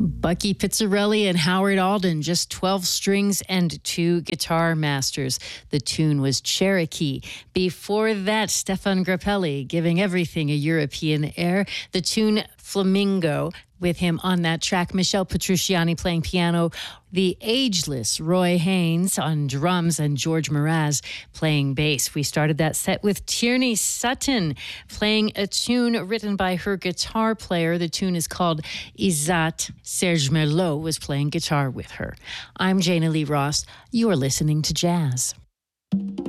Bucky Pizzarelli and Howard Alden, just 12 strings and 2 guitar masters. The tune was Cherokee. Before that, Stefan Grappelli giving everything a European air. The tune Flamingo, with him on that track. Michelle Petrucciani playing piano. The ageless Roy Haynes on drums and George Mraz playing bass. We started that set with Tierney Sutton playing a tune written by her guitar player. The tune is called Izat. Serge Merlot was playing guitar with her. I'm Jana Lee Ross. You're listening to Jazz.